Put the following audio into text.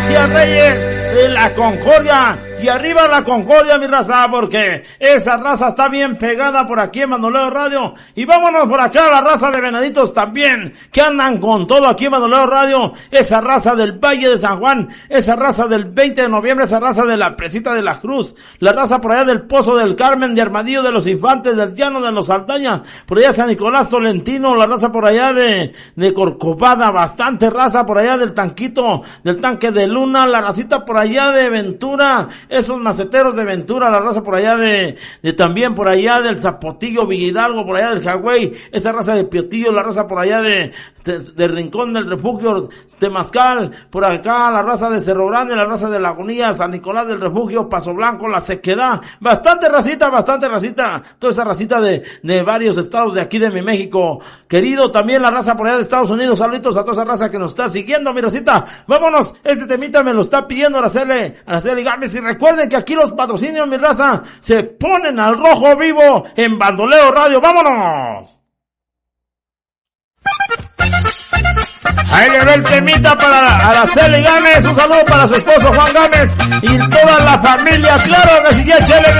Gracias, Reyes de la Concordia. Y arriba la Concordia, mi raza, porque esa raza está bien pegada por aquí en Bandolero Radio. Y vámonos por acá, la raza de Venaditos también, que andan con todo aquí en Bandolero Radio. Esa raza del Valle de San Juan, esa raza del 20 de noviembre, esa raza de la Presita de la Cruz, la raza por allá del Pozo del Carmen, de Armadillo de los Infantes, del Llano de los Saldaña, por allá San Nicolás Tolentino, la raza por allá de Corcovada, bastante raza por allá del Tanquito, del Tanque de Luna, la racita por allá de Ventura, esos maceteros de Ventura, la raza por allá de también por allá del Zapotillo, Villahidalgo, por allá del Jagüey, esa raza de Piotillo, la raza por allá de Rincón del Refugio, Temazcal, por acá la raza de Cerro Grande, la raza de Lagunilla, San Nicolás del Refugio, Paso Blanco, La Sequedad, bastante racita, toda esa racita de varios estados de aquí de mi México, querido, también la raza por allá de Estados Unidos, saluditos a toda esa raza que nos está siguiendo, mi racita, vámonos, este temita me lo está pidiendo Araceli Gámez, y recuerden que aquí los patrocinios, mi raza, se ponen al rojo vivo en Bandolero Radio. ¡Vámonos! Ahí le ve el temita para Araceli Gámez, un saludo para su esposo Juan Gámez y toda la familia, claro que sí, échale.